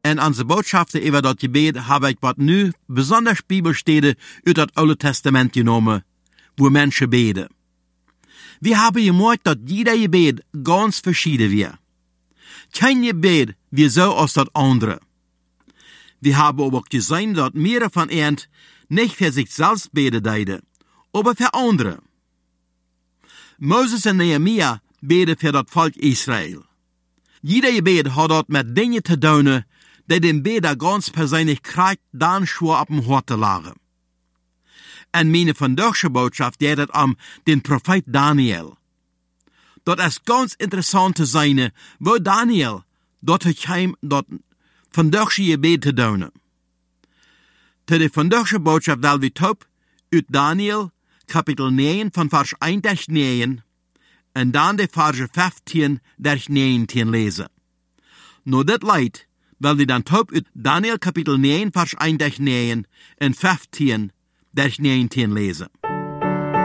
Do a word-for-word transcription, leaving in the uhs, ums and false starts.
En onze boodschappen over dat gebed heb ik wat nu besonders Bibelsteden uit het Oude Testament genomen, wo mensen beden. We hebben gemerkt dat jeder gebed ganz verschieden weer. Geen gebed weer zo als dat andere. We hebben ook gezien dat meerdere van hen niet voor zichzelf beden deden, maar voor anderen. Mozes en Nehemia beden voor dat volk Israël. Jeder gebed had dat met dingen te doen die den beder ganz persoonlijk krijgt dan schwer op hem hart te lagen. En mijn vandaagse boodschap gaat het om den profeet Daniel. Dat is ganz interessant te zijn, waar Daniel dat het kwam dat vandaagse gebed te doen. Te de vandaagse boodschap wil we top uit Daniel, kapitel negen van vers één tot negen, en dan de verse vijftien tot negentien lezen. Nou dit leidt, wil we dan top uit Daniel kapitel negen vers één tot negen en vijftien tot negentien lezen.